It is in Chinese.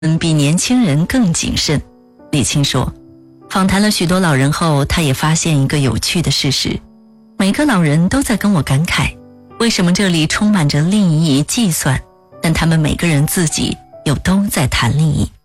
比年轻人更谨慎。李青说，访谈了许多老人后，他也发现一个有趣的事实，每个老人都在跟我感慨，为什么这里充满着利益计算，但他们每个人自己又都在谈利益。